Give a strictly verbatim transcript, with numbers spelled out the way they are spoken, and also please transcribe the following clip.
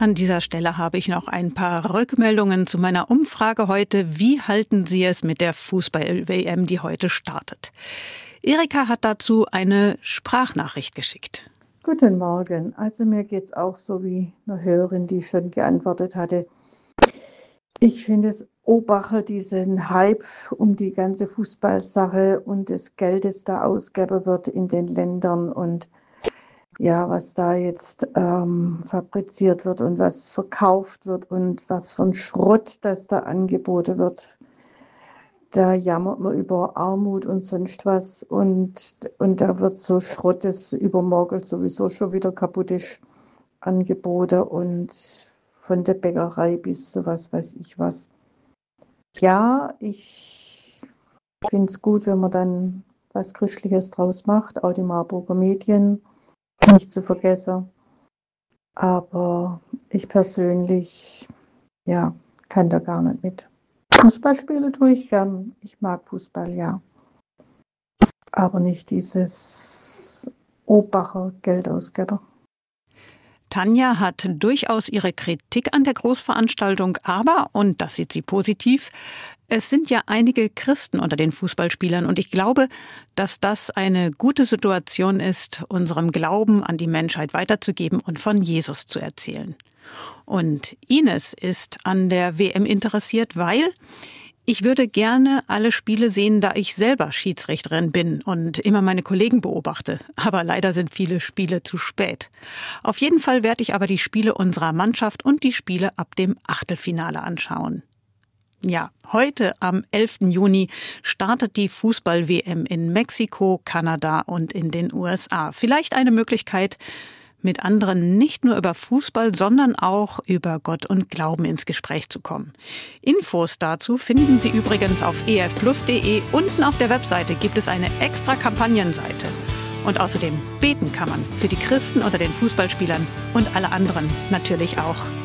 An dieser Stelle habe ich noch ein paar Rückmeldungen zu meiner Umfrage heute. Wie halten Sie es mit der Fußball-W M, die heute startet? Erika hat dazu eine Sprachnachricht geschickt. Guten Morgen. Also mir geht es auch so wie eine Hörerin, die schon geantwortet hatte. Ich finde es Obache, diesen Hype um die ganze Fußballsache und das Geld, das da ausgegeben wird in den Ländern und ja, was da jetzt ähm, fabriziert wird und was verkauft wird und was von Schrott, das da angeboten wird. Da jammert man über Armut und sonst was und, und da wird so Schrott, das übermorgen sowieso schon wieder kaputt ist, angeboten und von der Bäckerei bis zu was weiß ich was. Ja, ich finde es gut, wenn man dann was Christliches draus macht, auch die Marburger Medien, nicht zu vergessen. Aber ich persönlich, ja, kann da gar nicht mit. Fußball spielen tue ich gern. Ich mag Fußball, ja. Aber nicht dieses Obacher Geldausgeber. Tanja hat durchaus ihre Kritik an der Großveranstaltung, aber, und das sieht sie positiv, es sind ja einige Christen unter den Fußballspielern und ich glaube, dass das eine gute Situation ist, unserem Glauben an die Menschheit weiterzugeben und von Jesus zu erzählen. Und Ines ist an der W M interessiert, weil ich würde gerne alle Spiele sehen, da ich selber Schiedsrichterin bin und immer meine Kollegen beobachte. Aber leider sind viele Spiele zu spät. Auf jeden Fall werde ich aber die Spiele unserer Mannschaft und die Spiele ab dem Achtelfinale anschauen. Ja, heute am elften Juni startet die Fußball-W M in Mexiko, Kanada und in den U S A. Vielleicht eine Möglichkeit, mit anderen nicht nur über Fußball, sondern auch über Gott und Glauben ins Gespräch zu kommen. Infos dazu finden Sie übrigens auf e f plus punkt de. Unten auf der Webseite gibt es eine extra Kampagnenseite. Und außerdem beten kann man für die Christen unter den Fußballspielern und alle anderen natürlich auch.